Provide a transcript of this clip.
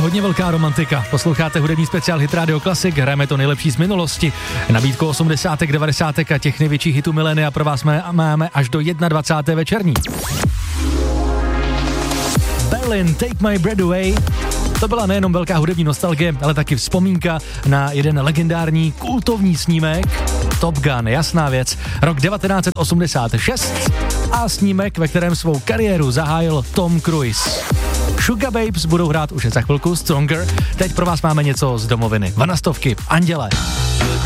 hodně velká romantika. Posloucháte hudební speciál Hit Radio Classic, hrajeme to nejlepší z minulosti. Nabídku 80. 90. a těch největších hitů milénia pro vás máme až do 21. večerní. Berlin, Take My Breath Away. To byla nejenom velká hudební nostalgie, ale taky vzpomínka na jeden legendární kultovní snímek. Top Gun, jasná věc. Rok 1986 a snímek, ve kterém svou kariéru zahájil Tom Cruise. Sugababes budou hrát už za chvilku Stronger. Teď pro vás máme něco z domoviny. Vanastovky, Anděle.